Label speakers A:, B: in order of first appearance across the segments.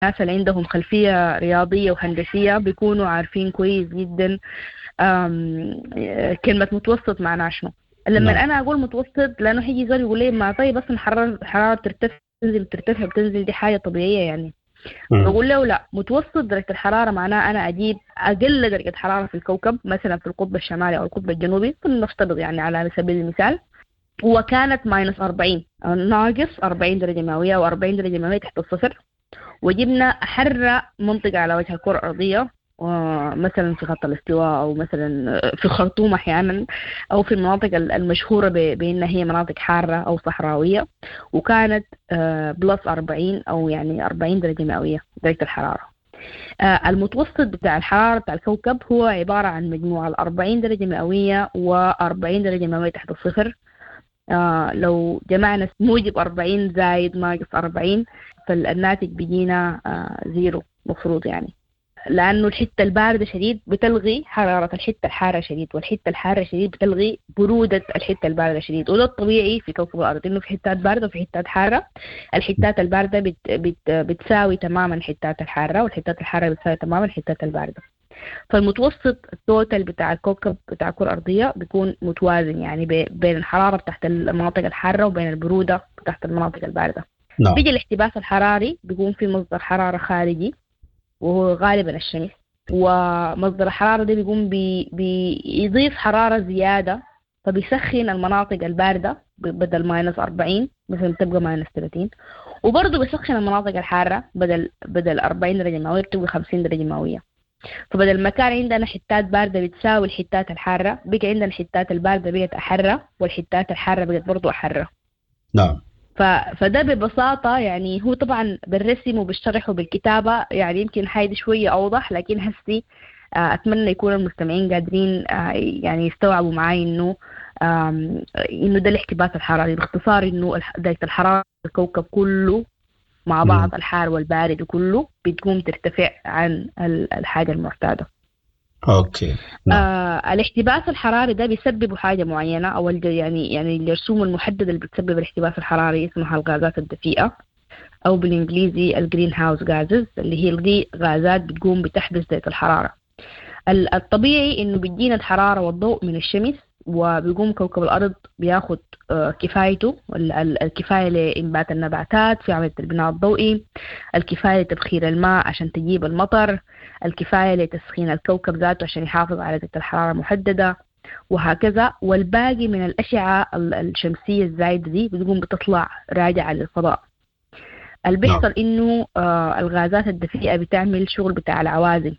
A: الناس اللي عندهم خلفية رياضية وهندسية بيكونوا عارفين كويس جدا كلمة متوسط معناها شنو. لما أنا أقول متوسط لأنه هيجي زول يقول لي ما طيب أصلا الحرارة ترتفع بتنزل دي حاجة طبيعية يعني. بقول له لا، متوسط درجة الحرارة معناه أنا أجيب أقل درجة حرارة في الكوكب، مثلا في القطب الشمالي أو القطب الجنوبي فلنفترض يعني على سبيل المثال، وكانت -40 أو ناقص 40 درجة مئوية أو 40 درجة مئوية تحت الصفر، وجبنا أحر منطقة على وجه الكرة الأرضية، مثلا في خط الاستواء أو مثلا في الخرطوم أحيانا، أو في المناطق المشهورة بأنها هي مناطق حارة أو صحراوية، وكانت +40 أو يعني 40 درجة مئوية درجة الحرارة. المتوسط بتاع الحرارة بتاع الكوكب هو عبارة عن مجموعة 40 درجة مئوية و40 درجة مئوية تحت الصفر. لو جمعنا موجب 40 زائد ناقص 40 فالناتج بيجينا زيرو مفروض يعني، لأنه الحتة الباردة شديد بتلغي حرارة الحتة الحارة شديد، والحتة الحارة شديد بتلغي برودة الحتة الباردة شديد. وده الطبيعي في كوكب الأرض، إنه في حتات باردة وفي حتات حارة. الحتات الباردة بتساوي تماما الحتات الحارة، والحتات الحارة بتساوي تماما الحتات الباردة. فالمتوسط التوتال بتاع الكوكب بتاع الكرة الأرضية بيكون متوازن يعني بين الحرارة تحت المناطق الحارة وبين البرودة تحت المناطق الباردة. بيجي الاحتباس الحراري بيكون في مصدر حرارة خارجي وهو غالبا الشمس، ومصدر الحرارة ده بيقوم بيضيف حرارة زيادة فبيسخن المناطق الباردة بدل -40 مثلا تبقى -30، وبرضه بيسخن المناطق الحارة بدل 40 درجة مئوية بتبقى 50 درجة مئوية. فبدل ما كان عندنا حتات باردة بتساوي الحتات الحارة، بقى عندنا الحتات الباردة بقت أحرة والحتات الحارة بقت برضو أحرة.
B: نعم.
A: فده ببساطة يعني هو طبعا بالرسم وبالشرح وبالكتابة يعني يمكن حاجة شوية أوضح، لكن هسي أتمنى يكون المستمعين قادرين يعني يستوعبوا معي إنه ده الاحتباس الحراري باختصار، إنه درجة الحرارة الكوكب كله مع بعض الحار والبارد وكله بتقوم ترتفع عن الحاجة المعتادة.
B: اوكي.
A: الاحتباس الحراري ده بيسبب حاجة معينة، أو يعني الرسوم المحددة اللي بتسبب الاحتباس الحراري اسمها الغازات الدفيئة، أو بالإنجليزي الجرين هاوس غازز، اللي هي دي غازات بتقوم بتحبس درجة الحرارة. الطبيعي إنه بيجينا الحرارة والضوء من الشمس، وبيقوم كوكب الأرض بياخد كفايته، الكفاية لإنبات النباتات في عملية البناء الضوئي، الكفاية لتبخير الماء عشان تجيب المطر، الكفاية لتسخين الكوكب ذاته عشان يحافظ على درجة الحرارة محددة، وهكذا. والباقي من الأشعة الشمسية الزايدة دي بتقوم بتطلع راجعة للفضاء. اللي بيحصل إنه الغازات الدفيئة بتعمل شغل بتاع العوازل،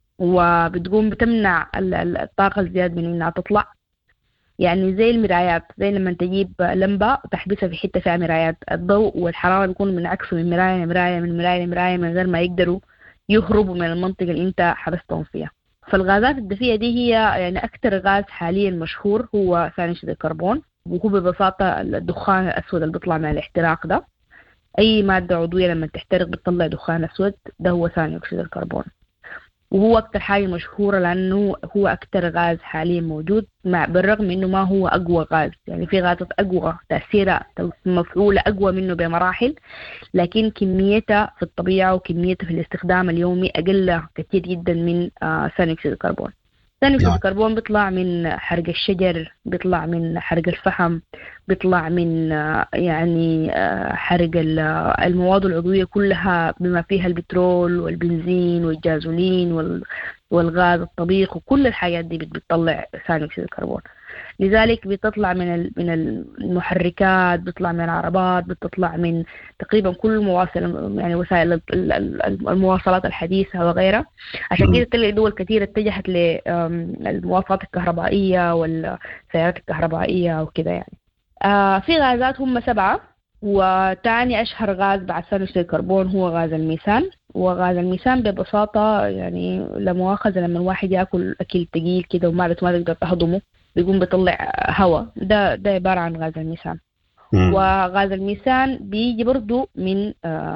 A: وبتقوم بتمنع الطاقة الزيادة من إنها تطلع، يعني زي المرايات، زي لما تجيب لمبة وتحبسها في حتة فيها مرايات، الضوء والحرارة بيكونوا منعكسوا من مراية لمراية من مراية لمراية من غير ما يقدروا يهربوا من المنطقة اللي انت حبستهم فيها. فالغازات الدفيئة دي هي يعني أكتر غاز حاليا مشهور هو ثاني أكسيد الكربون، وهو ببساطة الدخان الأسود اللي بيطلع من الاحتراق ده. أي مادة عضوية لما تحترق بتطلع دخان أسود، ده هو ثاني أكسيد الكربون، وهو أكتر حاجة مشهورة لأنه هو أكتر غاز حاليا موجود، بالرغم إنه ما هو أقوى غاز، يعني في غازات أقوى تأثيرها مفعولة أقوى منه بمراحل، لكن كميتها في الطبيعة وكميتها في الاستخدام اليومي أقل كثير جدا من ثاني أكسيد الكربون. ثاني أكسيد الكربون بيطلع من حرق الشجر، بيطلع من حرق الفحم، بيطلع من يعني حرق المواد العضوية كلها بما فيها البترول والبنزين والجازولين والغاز الطبيخ، وكل الحاجات دي بتطلع ثاني أكسيد الكربون. لذلك بتطلع من المحركات، بتطلع من العربات، بتطلع من تقريبا كل يعني وسائل المواصلات الحديثة وغيرها. عشان كده تلاقي دول كثيرة اتجهت للمواصلات الكهربائية والسيارات الكهربائية وكده يعني. في غازات هم 7، وتاني أشهر غاز بعد ثاني أكسيد الكربون هو غاز الميثان. وغاز الميثان ببساطة يعني لمؤاخذة لما الواحد يأكل أكل تقيل كده ومعدته ما تقدر تهضمه بيقوم بيطلع هواء، ده عبارة عن غاز الميثان. وغاز الميثان بيجي برضو من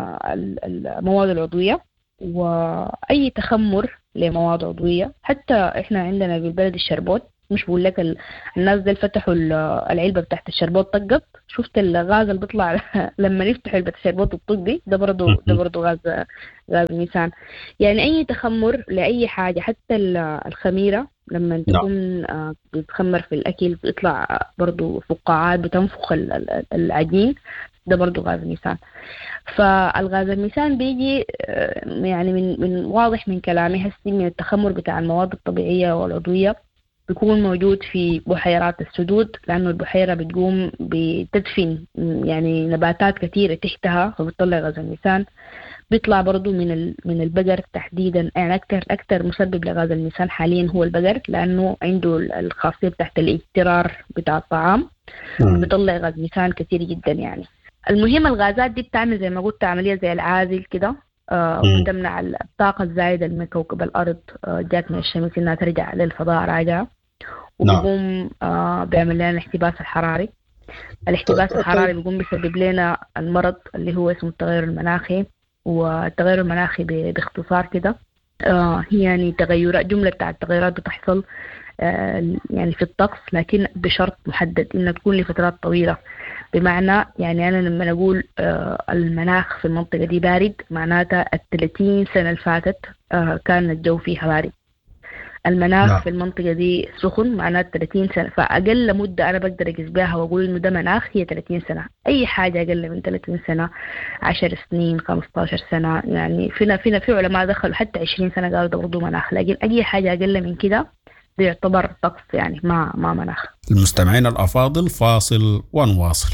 A: المواد العضوية، وأي تخمر لمواد عضوية، حتى إحنا عندنا بالبلد الشربوت مش بقول لك الناس دي فتحوا العلبة بتاعت الشربات طقت، شفت الغاز اللي بيطلع لما يفتحوا علبة الشربات الطق دي، ده برضو غاز الميثان. يعني أي تخمر لأي حاجة، حتى الخميرة لما تكون بتخمر في الأكل بيطلع برضو فقاعات بتنفخ العجين، ده برضو غاز الميثان. فالغاز الميثان بيجي يعني من واضح من كلامي هسي من التخمر بتاع المواد الطبيعية والعضوية، بيكون موجود في بحيرات السدود، لأنه البحيرة بتقوم بتدفن يعني نباتات كثيرة تحتها فبتطلع غاز الميثان. بيطلع برضو من البقر تحديدا، يعني أكثر مسبب لغاز الميثان حاليا هو البقر، لأنه عنده الخاصية بتاعت الاجترار بتاع الطعام، بيطلع غاز ميثان كثير جدا يعني. المهم الغازات دي بتعمل زي ما قلت عملية زي العازل كده، بتمنع الطاقة الزايدة من كوكب الأرض جات من الشمس إنها ترجع للفضاء راجعة، وبيقوم بيعمل لنا الاحتباس الحراري. الاحتباس الحراري بيقوم بيسبب لنا المرض اللي هو اسمه التغير المناخي. والتغير المناخي باختصار كده هي يعني تغيرات، جملة بتاع التغيرات بتحصل يعني في الطقس، لكن بشرط محدد إنها تكون لفترات طويلة. بمعنى يعني أنا لما نقول المناخ في المنطقة دي بارد، معناتها 30 سنة اللي فاتت كان الجو فيها بارد. المناخ في المنطقة دي سخن، معناتها 30 سنة. فأقل مدة أنا بقدر أقيس بها وأقول إنه ده مناخ هي 30 سنة. أي حاجة أقل من 30 سنة، 10 سنين، 15 سنة، يعني في علماء دخلوا حتى 20 سنة قالوا ده برضو مناخ. لكن أي حاجة أقل من كده ده يعتبر طقس، يعني ما مناخ.
C: المستمعين الأفاضل، فاصل ونواصل.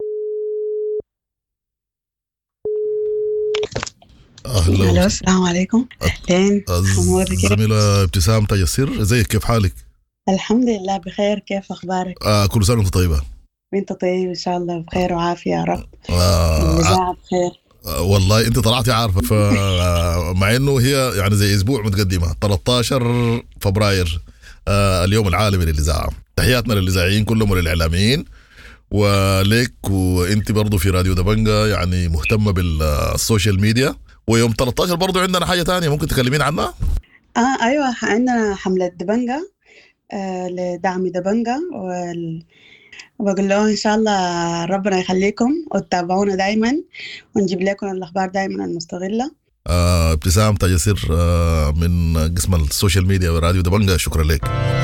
D: أهلا، السلام عليكم. أهلين
E: الزميلة ابتسام تيسير، ازيك؟ كيف حالك؟
D: الحمد لله بخير، كيف أخبارك؟
E: كل سنة وانت طيبة.
D: وانت طيب إن شاء الله بخير وعافية يا رب. الإذاعة بخير.
E: والله انت طلعتي عارفة، مع انه هي يعني زي اسبوع متقدمة، 13 فبراير اليوم العالمي للإذاعة. تحياتنا للإذاعيين كلهم وللإعلاميين وليك، وانت برضو في راديو دبنجة يعني مهتمة بالسوشيال ميديا. ويوم 13 برضو عندنا حاجة تانية ممكن تكلمين عنها؟
D: أيوة، عندنا حملة دبنجة لدعم دبنجة، وبقول له إن شاء الله ربنا يخليكم وتتابعونا دايما ونجيب لكم الأخبار دايما المستغلة.
E: ابتسام تيسير من قسم السوشيال ميديا وراديو دبنجة، شكرا لك.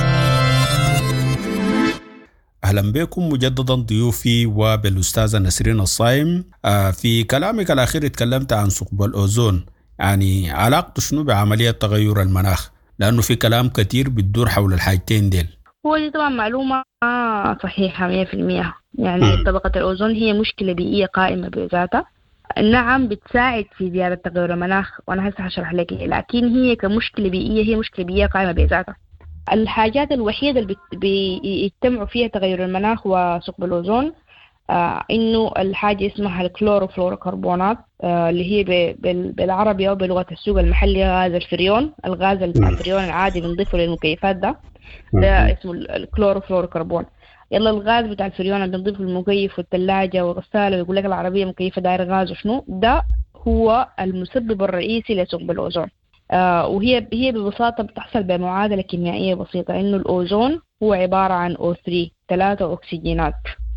C: أهلا بكم مجددا ضيوفي وبالأستاذة نسرين الصايم. في كلامك الأخير اتكلمت عن ثقب الأوزون، يعني علاقته شنو بعملية تغير المناخ؟ لأنه في كلام كتير بتدور حول الحاجتين ديل.
A: هو دي طبعا معلومة صحيحة 100%. يعني طبقة الأوزون هي مشكلة بيئية قائمة بذاتها، نعم بتساعد في زيادة تغير المناخ، وأنا هسه هشرح لك، لكن هي كمشكلة بيئية هي مشكلة بيئية قائمة بذاتها. الحاجات الوحيدة اللي بيجتمعوا فيها تغير المناخ وثقب الأوزون إنه الحاجة اسمها الكلوروفلوروكربونات، اللي هي بالعربي أو بلغة السوق المحلي غاز الفريون. الغاز الفريون العادي بنضيفه للمكيفات ده اسمه الكلوروفلوروكربون. يلا الغاز بتاع الفريون اللي بنضيفه للمكيف والثلاجة والغسالة، ويقول لك العربية مكيفة داير غاز وشنو ده، هو المسبب الرئيسي لثقب الأوزون. وهي ببساطة بتحصل بمعادلة كيميائية بسيطة، إنه الأوزون هو عبارة عن O3 3 أكسجينات.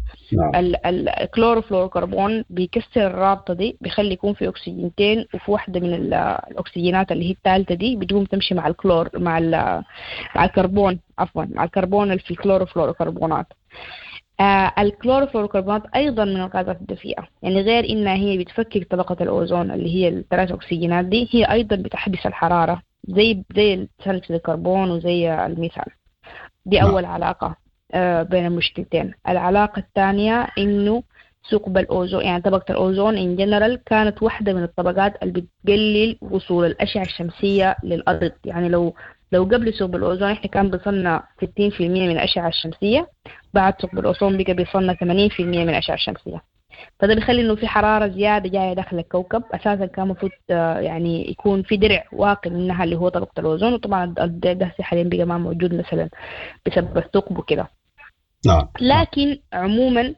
A: الكلوروفلوروكربون بيكسر الرابطة دي، بيخلي يكون في أكسجينتين، وفي واحدة من الأكسجينات اللي هي الثالثة دي بتقوم تمشي مع الكلور مع الكربون، عفوا مع الكربون اللي في الكلوروفلوروكربونات. الكلوروفلوروكربونات أيضا من الغازات الدفيئة، يعني غير إنها هي بتفكك طبقة الأوزون اللي هي الثلاث أكسجينات دي، هي أيضا بتحبس الحرارة زي ثاني أكسيد الكربون وزي الميثان. دي أول علاقة بين المشكلتين. العلاقة الثانية إنه ثقب الأوزون، يعني طبقة الأوزون إن جنرال كانت واحدة من الطبقات اللي بتقلل وصول الأشعة الشمسية للأرض. يعني لو قبل ثقب الأوزون إحنا كان بيصنع 60% من الأشعة الشمسية، بعد ثقب الأوزون بقى بيصنع 80% من الأشعة الشمسية. فده بيخلي إنه في حرارة زيادة جاية داخل الكوكب. أساسا كان المفروض يعني يكون في درع واقي منها اللي هو طبقة الأوزون، وطبعا الدرع ده حاليا بقى ما موجود مثلا بسبب الثقب وكده. لكن عموما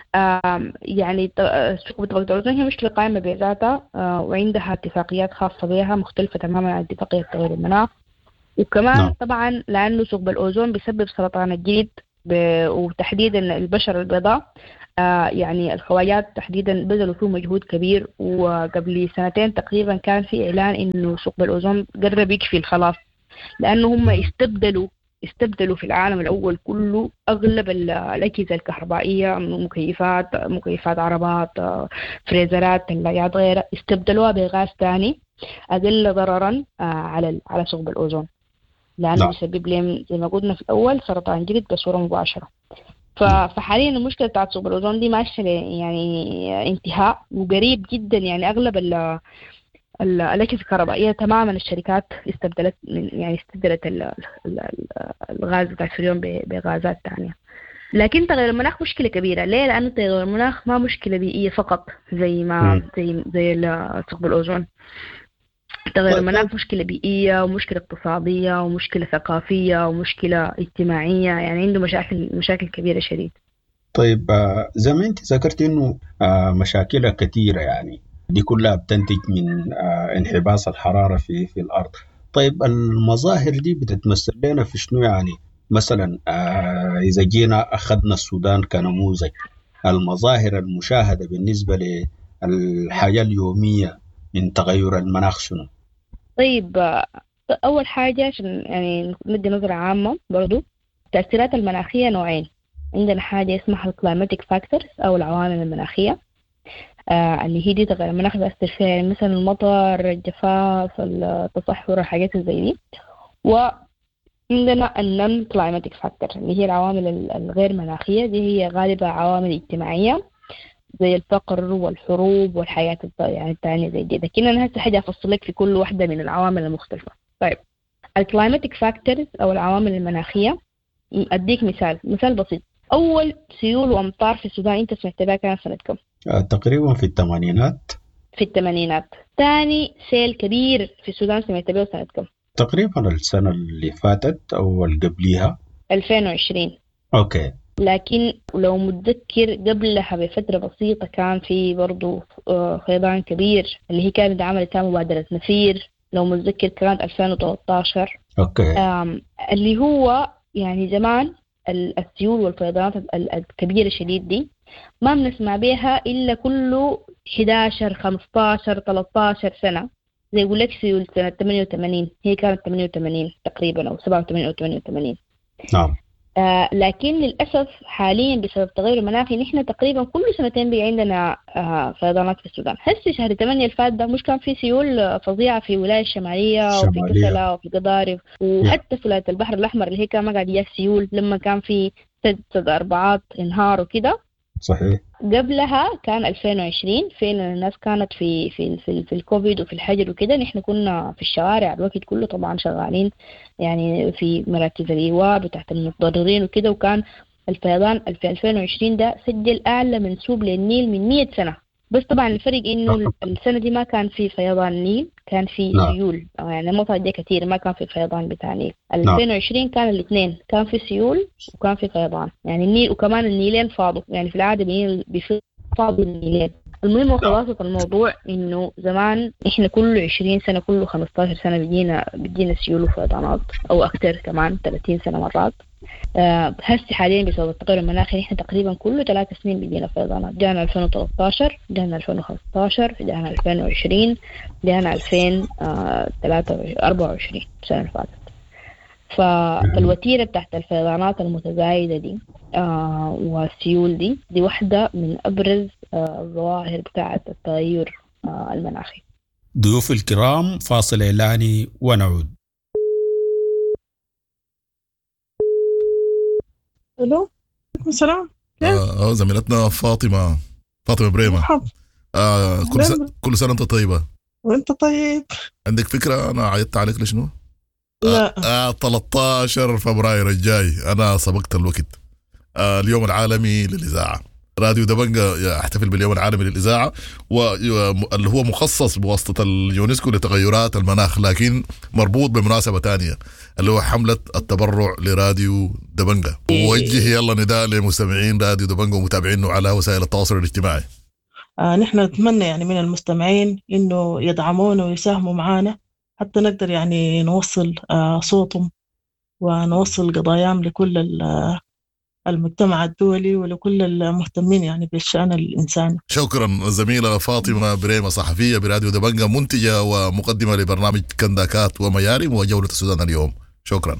A: يعني ثقب طبقة الأوزون هي مشكلة قائمة بذاتها، وعندها اتفاقيات خاصة بها مختلفة تماما عن اتفاقية تغير المناخ. وكمان طبعا لأنه ثقب الأوزون بيسبب سرطان الجلد وتحديدا البشرة البيضاء. يعني الخواجات تحديدا بذلوا فيه مجهود كبير، وقبل 2 سنين تقريبا كان في إعلان إنه ثقب الأوزون قرب يكفي خلاص، لأنه هم استبدلوا في العالم الأول كله أغلب الأجهزة الكهربائية، مكيفات عربات، فريزرات، ثلاجات غيرها، استبدلوها بغاز ثاني أقل ضررا على ثقب الأوزون، لأنه يسبب لهم زي ما قلنا في الأول سرطان جلد بصورة مباشرة. فحاليا المشكلة بتاعت ثقب الأوزون دي ماشية يعني انتهاء وقريب جدا. يعني أغلب الأجهزة الكهربائية تماما الشركات استبدلت الغاز بتاع الفريون بغازات ثانية. لكن تغير المناخ مشكلة كبيرة. ليه؟ لأنه تغير المناخ ما مشكلة بيئية فقط زي ثقب الأوزون. تغير المناخ مشكلة بيئية ومشكلة اقتصادية ومشكلة ثقافية ومشكلة اجتماعية، يعني عنده مشاكل كبيرة شديد.
B: طيب زي ما انت ذكرت انه مشاكل كثيرة، يعني دي كلها بتنتج من انحباس الحرارة في الأرض. طيب المظاهر دي بتتمثل لنا في شنو؟ يعني مثلا إذا جينا أخذنا السودان كنموذج، المظاهر المشاهدة بالنسبة للحياة اليومية من تغير المناخ شنو؟
A: طيب أول حاجة عشان يعني ندي نظرة عامة برضو، التأثيرات المناخية نوعين. عندنا حاجة اسمها الكلايماتيك فاكتورز أو العوامل المناخية، اللي هي دي تغير المناخ بيأثر فيها، يعني مثلا المطر، الجفاف، التصحر، الحاجات زي دي. وعندنا النون كلايماتيك فاكتور اللي هي العوامل الغير مناخية، دي هي غالبا عوامل اجتماعية زي الفقر والحروب والحياة يعني الثانية زي دي. لكن أنا هسه حاجة أفصلك في كل واحدة من العوامل المختلفة. طيب الكلايماتيك فاكتورز أو العوامل المناخية، أديك مثال بسيط. أول سيول وأمطار في السودان أنت سمعت بها كانت سنة كم؟
B: تقريبا في الثمانينات. ثاني سيل كبير في السودان سمعت بها سنة كم؟ تقريبا السنة اللي فاتت أو اللي قبليها
A: 2020.
B: أوكي.
A: لكن لو متذكر قبلها بفترة بسيطة كان في برضو فيضان كبير اللي هي كانت عملت مبادرة نفير، لو متذكر كانت 2013.
B: أوكي.
A: اللي هو يعني زمان السيول والفيضانات الكبيرة شديد دي ما بنسمع بيها إلا كله 11 15 13 سنة. زي يقول لك سيول سنة 88 هي كانت 88 تقريبا أو 87 أو 88.
B: نعم.
A: لكن للأسف حاليا بسبب تغير المناخي نحن تقريبا كل 2 سنين بي عندنا فيضانات في السودان. هسه شهر 8 الفات ده مش كان في سيول فظيعة في ولاية الشمالية وفي كسلة وفي قضارف، وحتى في ولاية البحر الأحمر اللي هي كان ما قاعد يجي سيول لما كان في 6 4 انهار وكده.
B: صحيح.
A: قبلها كان 2020 فعلا الناس كانت في الكوفيد وفي الحجر وكده، نحن كنا في الشوارع الوقت كله طبعا شغالين يعني في مراكز الإيواء بتاعت المتضررين وكده. وكان الفيضان في 2020 ده سجل أعلى منسوب للنيل من 100 سنة. بس طبعا الفرق إنه السنة دي ما كان في فيضان نيل، كان في سيول، يعني المنطقة دي كتير ما كان في فيضان بتاع نيل. 2020 كان الاثنين، كان في سيول وكان في فيضان، يعني النيل وكمان النيلين فاضوا، يعني في العادة بيفاضوا النيلين. المهم وخلاصة الموضوع إنه زمان إحنا كل 20 سنة كل 15 سنة بيجينا سيول وفيضانات أو أكتر كمان 30 سنة مرات. هسه حاليا بسبب التغير المناخي احنا تقريبا كل 3 سنين بيجينا فيضانات. جانا 2013، جانا 2015، جانا 2020، جانا 2024 السنة اللي فاتت. فالوتيرة بتاعت الفيضانات المتزايدة دي والسيول دي واحدة من أبرز الظواهر بتاعت التغير المناخي.
C: ضيوف الكرام، فاصل إعلاني ونعود.
F: الو، عليكم السلام.
E: زميلتنا فاطمة بريمة. كل سنة انت طيبة.
F: وانت طيب.
E: عندك فكرة انا عيدت عليك لشنو؟
F: لا.
E: 13 فبراير الجاي انا سبقت الوقت. اليوم العالمي للإذاعة. راديو دبنجة يحتفل باليوم العالمي للإذاعة، واللي هو مخصص بواسطة اليونسكو لتغيرات المناخ، لكن مربوط بمناسبة تانية اللي هو حملة التبرع لراديو دبنجة. ووجه يلا نداء لمستمعين راديو دبنجة ومتابعينه على وسائل التواصل الاجتماعي.
F: نحن نتمنى يعني من المستمعين إنه يدعمونا ويساهموا معنا حتى نقدر يعني نوصل صوتهم ونوصل قضاياهم لكل المجتمع الدولي ولكل المهتمين يعني بالشأن الإنساني.
E: شكرا زميلة فاطمة بريمة، صحفية براديو دبنجة، منتجة ومقدمة لبرنامج كنداكات وميارم وجولة السودان اليوم. شكرا.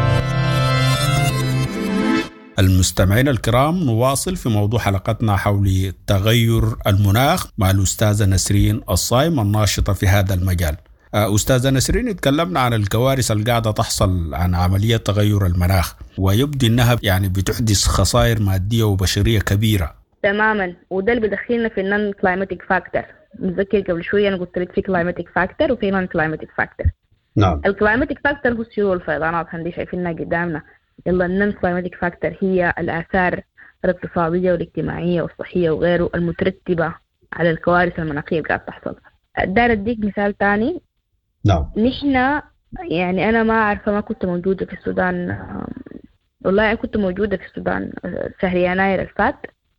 C: المستمعين الكرام، نواصل في موضوع حلقتنا حول تغير المناخ مع الأستاذة نسرين الصايم الناشطة في هذا المجال. أستاذة نسرين، اتكلمنا عن الكوارث اللي قاعدة تحصل عن عملية تغير المناخ، ويبدو أنها يعني بتحدث خسائر مادية وبشرية كبيرة.
A: تماما، وده اللي بدخلنا في النون كلايماتيك فاكتور. متذكر قبل شوية أنا قلت لك في كلايماتيك فاكتور وفي نون كلايماتيك فاكتور.
B: نعم.
A: الكلايماتيك فاكتور هو السيول والفيضانات هندي شايفينها قدامنا. يلا النون كلايماتيك فاكتور هي الآثار الاقتصادية والاجتماعية والصحية وغيره المترتبة على الكوارث المناخية اللي قاعدة تحصل. دار أديك مثال تاني.
B: نعم.
A: نحن يعني أنا ما أعرف، ما كنت موجودة في السودان. والله كنت موجودة في السودان شهر يناير الفات،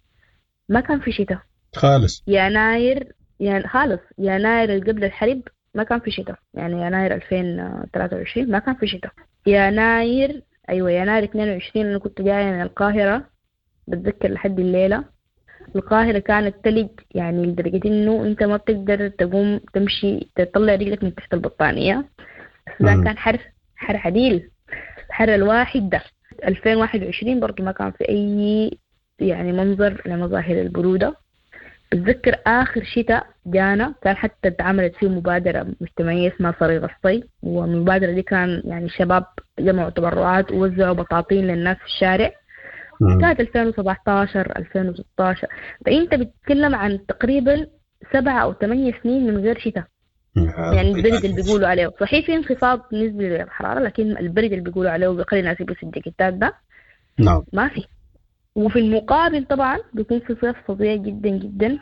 A: ما كان في شتاء
B: خالص.
A: يناير يعني خالص، يناير اللي قبل الحرب ما كان في شتاء، يعني يناير 2023 ما كان في شتاء. يناير يناير 22 أنا كنت جاية من القاهرة، بتذكر لحد الليلة القاهرة كانت تلج، يعني لدرجة إنه أنت ما بتقدر تقوم تمشي تطلع رجلك من تحت البطانية. السودان كان حر عديل، الحر الواحد ده. 2021 برضو ما كان في أي يعني منظر لمظاهر البرودة. بتذكر آخر شتاء جانا كان حتى اتعملت فيه مبادرة مجتمعية اسمها صريغ الصيف، والمبادرة دي كان يعني شباب جمعوا تبرعات ووزعوا بطاطين للناس في الشارع. كانت 2017 2016، فأنت بتتكلم عن تقريبا 7 أو 8 سنين من غير شتاء. يعني البرد اللي بيقولوا عليه صحيح في انخفاض نسبي للحرارة، لكن البرد اللي بيقولوا عليه وبيخلي الناس يلبسوا الجاكيتات ده
B: نعم
A: ما في. وفي المقابل طبعا بيكون في صيف فظيع جدا جدا،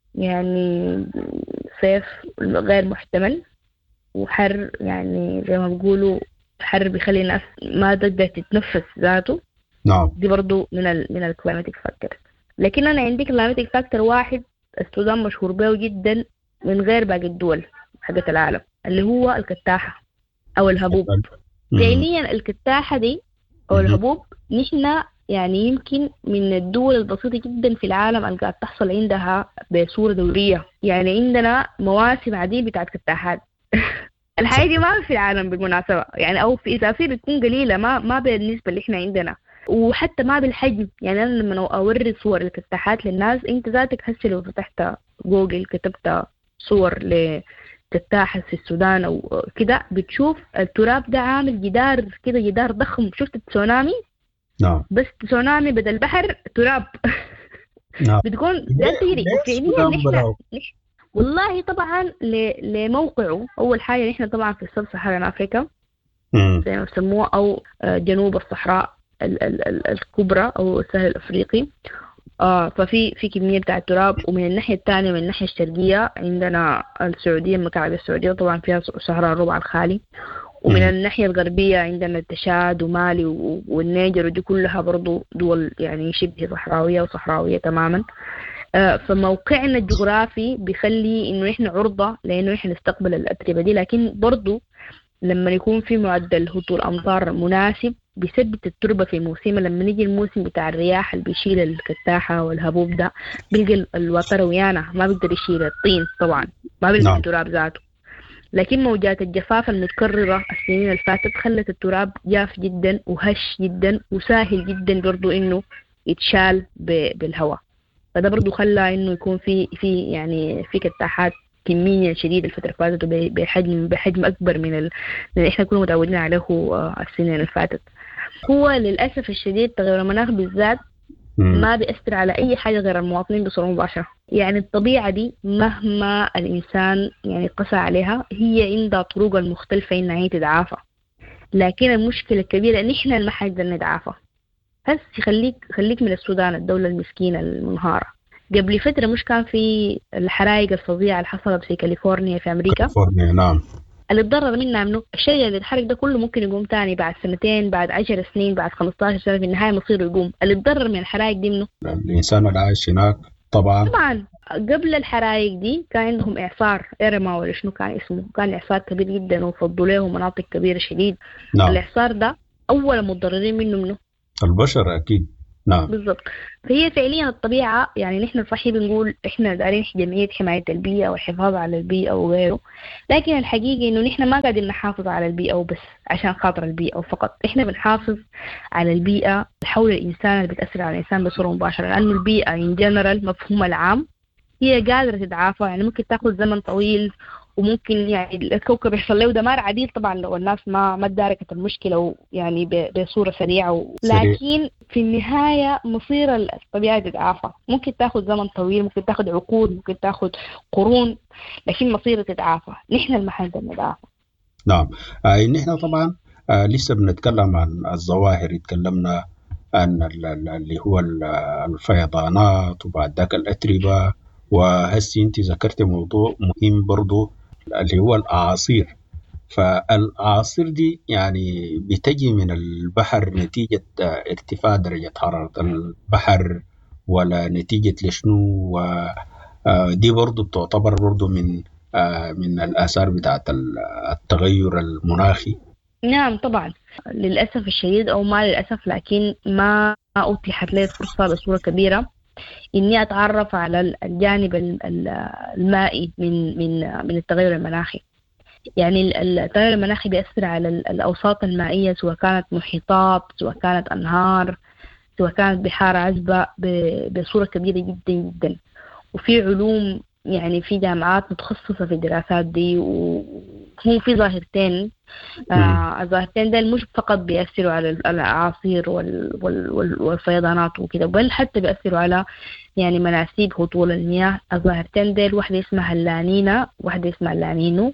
A: يعني صيف غير محتمل وحر، يعني زي ما بيقولوا حر بيخلي الناس ما تقدر تتنفس ذاته.
B: نعم.
A: دي برضو من الكلايماتيك فاكتور. لكن أنا عندي كلايماتيك فاكتور واحد السودان مشهور به جدا من غير باقي الدول حقت العالم، اللي هو الكتاحة أو الهبوب. فعليا الكتاحة دي أو الهبوب نحن يعني يمكن من الدول البسيطة جدا في العالم اللي قاعد تحصل عندها بصورة دورية. يعني عندنا مواسم عديد بتاعت كتاحات الحاجة دي ما في العالم بالمناسبة، يعني أو في إذا في بتكون قليلة، ما بالنسبة اللي إحنا عندنا، وحتى ما بالحجم. يعني أنا لما أوري صور الكتاحات للناس، أنت ذاتك هسه لو فتحت جوجل كتبت صور لكتاحة في السودان أو كده بتشوف التراب ده عامل جدار كده، جدار ضخم. شفت التسونامي؟
B: نعم.
A: بس تسونامي بدل بحر تراب.
B: نعم.
A: بتكون لا تجري فعليا. نحن والله طبعا لموقعه أول حاجة نحن طبعا في السب صحراء أفريقيا زي ما بسموه، أو جنوب الصحراء الكبرى أو السهل الأفريقي. ففي كمية بتاع التراب. ومن الناحية الثانية من الناحية الشرقية عندنا السعودية، مكعب السعودية طبعا فيها صحراء الربع الخالي. ومن الناحية الغربية عندنا التشاد ومالي والنيجر، ودي كلها برضو دول يعني شبه صحراوية وصحراوية تماما. فموقعنا الجغرافي بيخلي إنه إحنا عرضة لأنه إحنا نستقبل الأتربة دي. لكن برضو لما يكون في معدل هطول أمطار مناسب بيثبت التربة في موسمها. لما نيجي الموسم بتاع الرياح اللي بيشيل الكتاحة والهبوب ده، بيلقى الوتر ويانا ما بيقدر يشيل الطين طبعا، ما بيلقى التراب ذاته. لكن موجات الجفاف المتكررة السنين اللي فاتت خلت التراب جاف جدا وهش جدا وسهل جدا برضو إنه يتشال بالهواء. فده برضو خلى إنه يكون في كتاحات كمية شديدة الفترة فاتت بحجم أكبر من إحنا كنا متعودين عليه السنين اللي فاتت. هو للأسف الشديد تغير المناخ بالذات ما بيأثر على أي حاجة غير المواطنين بصورة مباشرة. يعني الطبيعة دي مهما الإنسان يعني قسى عليها هي عندها طرق المختلفة إنها هي تدعافى. لكن المشكلة الكبيرة إن إحنا ما حنقدر نتعافى. بس خليك من السودان الدولة المسكينة المنهارة. قبل فترة مش كان في الحرائق الفظيعة اللي حصلت في كاليفورنيا في أمريكا؟
B: كاليفورنيا نعم. اللي
A: اتضرر منها منه الشيء اللي اتحرق ده كله ممكن يقوم تاني بعد 2 سنين، بعد 10 سنين، بعد 15 سنة، في النهاية مصيره يقوم. اللي اتضرر من الحرائق دي منه
B: الإنسان اللي عايش هناك
A: طبعا قبل الحرائق دي كان عندهم إعصار إيرما ولا شنو كان اسمه، كان إعصار كبير جدا وفضوا له مناطق كبيرة شديد.
B: نعم.
A: الإعصار ده أول متضررين منه
B: البشر أكيد. نعم
A: بالضبط. فهي فعليا الطبيعة يعني نحن صحيح بنقول إحنا دارين جمعية حماية البيئة والحفاظ على البيئة وغيره، لكن الحقيقة إنه نحن ما قاعدين نحافظ على البيئة وبس عشان خاطر البيئة وفقط، إحنا بنحافظ على البيئة حول الإنسان اللي بتأثر على الإنسان بصورة مباشرة، لأنه البيئة إن جنرال مفهوم العام هي قادرة تتعافى. يعني ممكن تاخذ زمن طويل وممكن يعني الكوكب يحصل له دمار عديد طبعا لو الناس ما تداركت المشكلة يعني بصورة سريعة لكن في النهاية مصير الطبيعة تتعافى. ممكن تاخذ زمن طويل، ممكن تاخذ عقود، ممكن تاخذ قرون، لكن مصير تتعافى. نحن المحل ده نتعافى.
B: نعم. نحن طبعا لسه بنتكلم عن الظواهر، اتكلمنا عن اللي هو الفيضانات وبعد ذاك الأتربة، وهسي انت ذكرت موضوع مهم برضو اللي هو الأعاصير. فالأعاصير دي يعني بتجي من البحر نتيجة ارتفاع درجة حرارة البحر ولا نتيجة لشنو؟ ودي برضو تعتبر برضو من الآثار بتاعت التغير المناخي.
A: نعم طبعا للأسف الشديد أو ما للأسف، لكن ما أتيحت لي فرصة بصورة كبيرة إني أتعرف على الجانب المائي من التغير المناخي. يعني التغير المناخي بيأثر على الأوساط المائية، سواء كانت محيطات، سواء كانت أنهار، سواء كانت بحار عذبة، بصورة كبيرة جدا جدا. وفي علوم يعني في جامعات متخصصة في الدراسات دي، وهم في ظاهرتين. الظاهرتين ده مش فقط بيأثروا على الأعاصير والفيضانات وكده، بل حتى بيأثروا على يعني مناسيب هطول المياه. الظاهرتين ده واحدة اسمها اللانينا وواحدة اسمها اللانينو.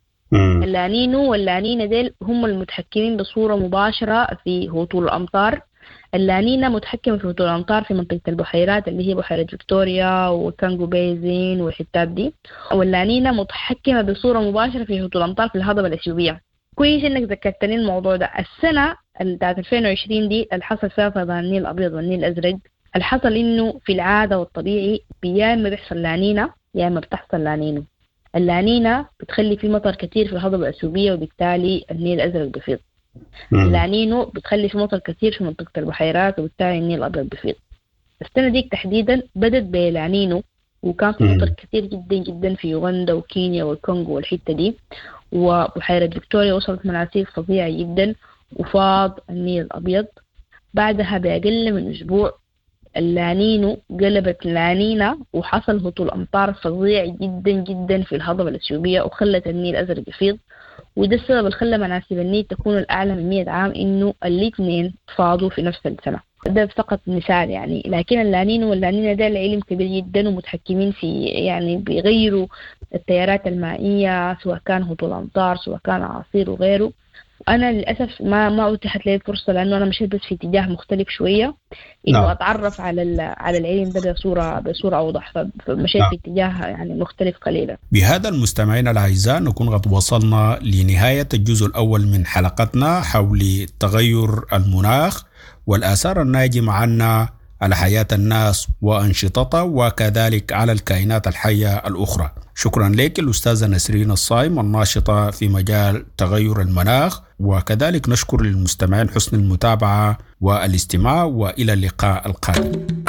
A: اللانينو واللانينا ديل هم المتحكمين بصورة مباشرة في هطول الأمطار. اللانينا متحكمة في هطول الأمطار في منطقة البحيرات اللي هي بحيرة فيكتوريا وكانغو بيزين والحتات دي، واللانينا متحكمة بصورة مباشرة في هطول الأمطار في الهضبة الأثيوبية. كويس إنك ذكرتني الموضوع ده. السنة بتاعت 2020 دي اللي حصل فيها فيضان النيل الأبيض والنيل الأزرق، اللي حصل إنه في العادة والطبيعي يا إما بيحصل لانينا يا إما بتحصل لانينو. اللانينا بتخلي فيه مطر كتير في الهضبة الأثيوبية وبالتالي النيل الأزرق بيفيض. اللانينو بتخلي فيه مطر كتير في منطقة البحيرات وبالتالي النيل الأبيض بيفيض. السنة ديك تحديدا بدت بلانينو، وكان في مطر كتير جدا جدا في يوغندا وكينيا والكونغو والحتة دي، وبحيرة فيكتوريا وصلت مناسيب فظيعة جدا وفاض النيل الأبيض. بعدها بأقل من أسبوع اللانينو قلبت لانينا وحصل هطول أمطار فظيع جدا جدا في الهضبة الأثيوبية وخلت النيل الأزرق يفيض. وده السبب اللي خلى مناسيب النيل تكون الأعلى من 100 عام، إنه الاثنين فاضوا في نفس السنة. ده فقط مثال يعني. لكن اللانينو واللانينا ده العلم كبير جدا ومتحكمين في يعني بيغيروا التيارات المائية، سواء كان هطول أمطار سواء كان أعاصير وغيره. أنا للأسف ما أتيحت لي الفرصة، لأنه أنا مشيت بس في اتجاه مختلف شوية إنه أتعرف على العلم ده بصورة أوضح، فمشيت في اتجاه يعني مختلف قليلا.
C: بهذا المستمعين الأعزاء نكون قد وصلنا لنهاية الجزء الأول من حلقتنا حول تغير المناخ والآثار الناجمة عنه على حياة الناس وأنشطتها وكذلك على الكائنات الحية الأخرى. شكرا لك الأستاذة نسرين الصايم الناشطة في مجال تغير المناخ، وكذلك نشكر للمستمعين حسن المتابعة والاستماع، وإلى اللقاء القادم.